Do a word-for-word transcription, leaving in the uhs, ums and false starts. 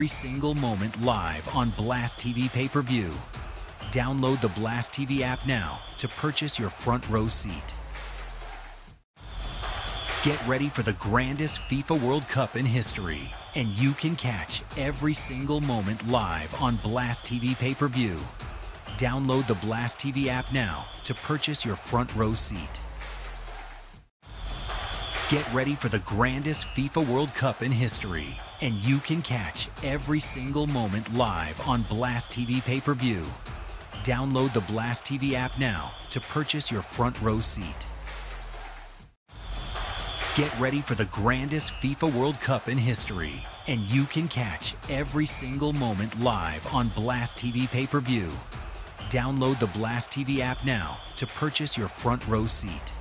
every single moment live on Blast T V pay-per-view. Download the Blast T V app now to purchase your front row seat. Get ready for the grandest FIFA World Cup in history, and you can catch every single moment live on Blast T V pay-per-view. Download the Blast T V app now to purchase your front row seat. Get ready for the grandest FIFA World Cup in history, and you can catch every single moment live on Blast T V pay-per-view. Download the Blast T V app now to purchase your front row seat. Get ready for the grandest FIFA World Cup in history, and you can catch every single moment live on Blast T V pay-per-view. Download the Blast T V app now to purchase your front row seat.